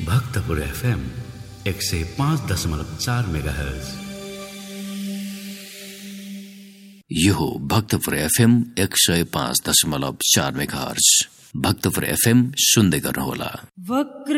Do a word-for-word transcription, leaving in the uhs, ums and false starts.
Bhaktapur FM एक सय पाँच दशमलव चार मेगाहर्ज। यो हो भक्तपुर एफएम एक सय पाँच दशमलव चार मेगाहर्ज। भक्तपुर एफएम सुन्दै गर्नुहोला।